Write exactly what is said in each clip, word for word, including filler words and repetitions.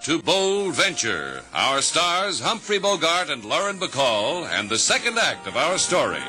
to Bold Venture. Our stars, Humphrey Bogart and Lauren Bacall, and the second act of our story.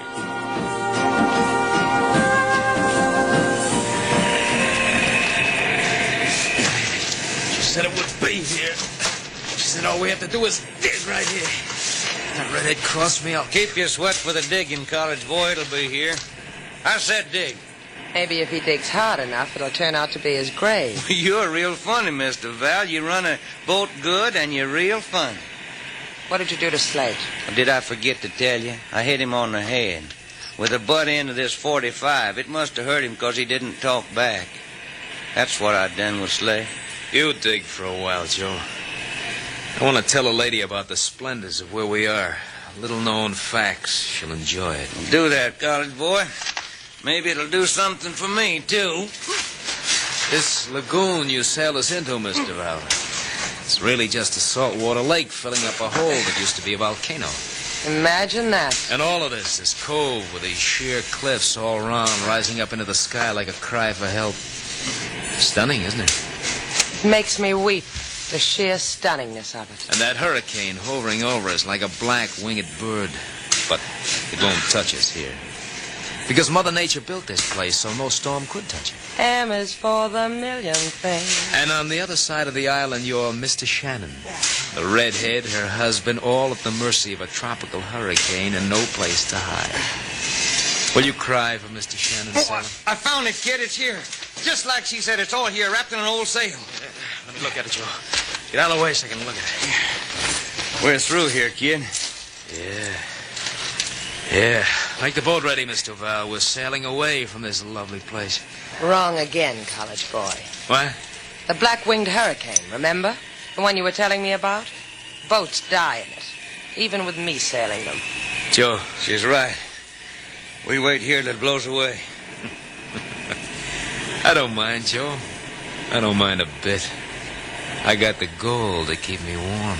She said it would be here. She said all we have to do is dig right here. That redhead crossed me, I'll... Keep your sweat for the digging, college boy. It'll be here. I said dig. Maybe if he digs hard enough, it'll turn out to be his grave. You're real funny, Mister Val. You run a boat good, and you're real funny. What did you do to Slate? Did I forget to tell you? I hit him on the head with the butt end of this forty-five. It must have hurt him because he didn't talk back. That's what I done with Slate. You dig for a while, Joe. I want to tell a lady about the splendors of where we are. Little-known facts. She'll enjoy it. Do that, college boy. Maybe it'll do something for me, too. This lagoon you sailed us into, Mister Val, it's really just a saltwater lake filling up a hole that used to be a volcano. Imagine that. And all of this, this cove with these sheer cliffs all around, rising up into the sky like a cry for help. Stunning, isn't it? It makes me weep, the sheer stunningness of it. And that hurricane hovering over us like a black winged bird. But it won't touch us here. Because Mother Nature built this place so no storm could touch it. M is for the million things. And on the other side of the island, you're Mister Shannon. The redhead, her husband, all at the mercy of a tropical hurricane and no place to hide. Will you cry for Mister Shannon, Oh, Sally? I, I found it, kid. It's here. Just like she said, it's all here, wrapped in an old sail. Yeah, let me look at it, Joe. Get out of the way so I can look at it. We're through here, kid. Yeah. Yeah. Make the boat ready, Mister Val. We're sailing away from this lovely place. Wrong again, college boy. What? The black-winged hurricane, remember? The one you were telling me about? Boats die in it, even with me sailing them. Joe. She's right. We wait here till it blows away. I don't mind, Joe. I don't mind a bit. I got the gold to keep me warm.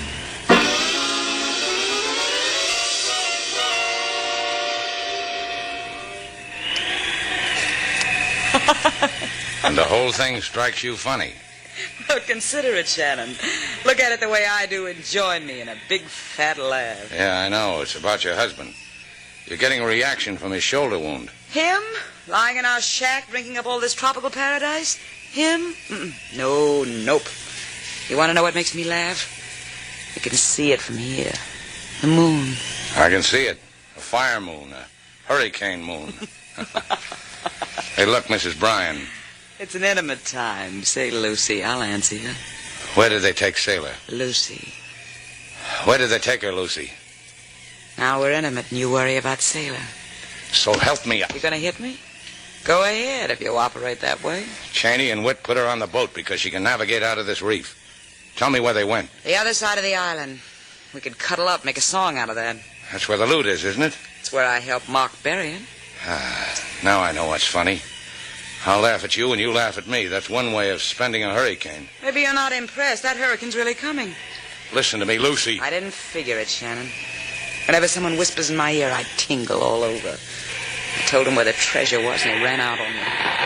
And the whole thing strikes you funny. Well, consider it, Shannon. Look at it the way I do and join me in a big fat laugh. Yeah, I know. It's about your husband. You're getting a reaction from his shoulder wound. Him? Lying in our shack, drinking up all this tropical paradise? Him? Mm-mm. No, nope. You want to know what makes me laugh? You can see it from here. The moon. I can see it. A fire moon, a hurricane moon. Hey, look, Missus Bryan. It's an intimate time. Say, Lucy, I'll answer you. Where did they take Sailor? Lucy. Where did they take her, Lucy? Now we're intimate and you worry about Sailor. So help me. You gonna hit me? Go ahead if you operate that way. Cheney and Witt put her on the boat because she can navigate out of this reef. Tell me where they went. The other side of the island. We could cuddle up, make a song out of that. That's where the loot is, isn't it? It's where I helped Mark bury it. Ah, now I know what's funny. I'll laugh at you and you laugh at me. That's one way of spending a hurricane. Maybe you're not impressed. That hurricane's really coming. Listen to me, Lucy. I didn't figure it, Shannon. Whenever someone whispers in my ear, I tingle all over. I told him where the treasure was, and he ran out on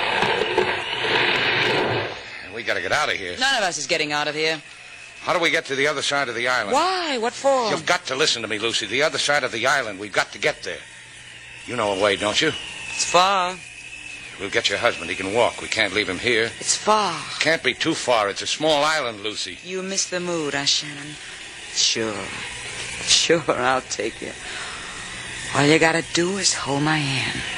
me. We gotta get out of here. None of us is getting out of here. How do we get to the other side of the island? Why? What for? You've got to listen to me, Lucy. The other side of the island. We've got to get there. You know a way, don't you? It's far. We'll get your husband. He can walk. We can't leave him here. It's far. Can't be too far. It's a small island, Lucy. You miss the mood, huh, Shannon? Sure. Sure, I'll take you. All you gotta do is hold my hand.